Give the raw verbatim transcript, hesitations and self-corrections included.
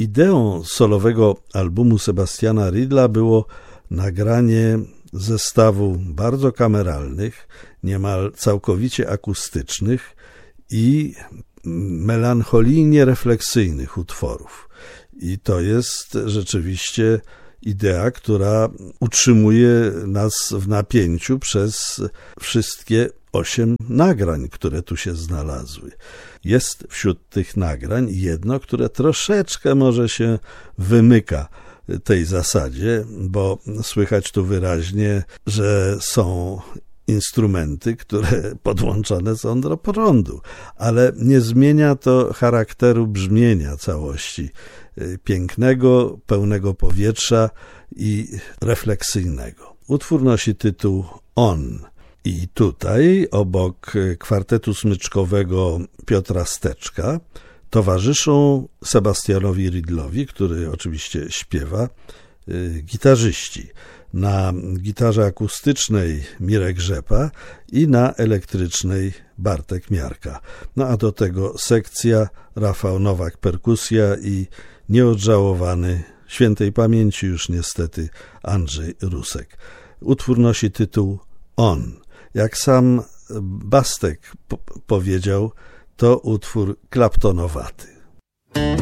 Ideą solowego albumu Sebastiana Riedla było nagranie zestawu bardzo kameralnych, niemal całkowicie akustycznych i melancholijnie refleksyjnych utworów. I to jest rzeczywiście idea, która utrzymuje nas w napięciu przez wszystkie osiem nagrań, które tu się znalazły. Jest wśród tych nagrań jedno, które troszeczkę może się wymyka tej zasadzie, bo słychać tu wyraźnie, że są instrumenty, które podłączone są do prądu, ale nie zmienia to charakteru brzmienia całości, pięknego, pełnego powietrza i refleksyjnego. Utwór nosi tytuł On. I tutaj obok kwartetu smyczkowego Piotra Steczka towarzyszą Sebastianowi Riedlowi, który oczywiście śpiewa, gitarzyści. Na gitarze akustycznej Mirek Rzepa i na elektrycznej Bartek Miarka. No a do tego sekcja, Rafał Nowak perkusja i nieodżałowany, świętej pamięci już niestety, Andrzej Rusek. Utwór nosi tytuł On. Jak sam Bastek po- powiedział, to utwór klaptonowaty.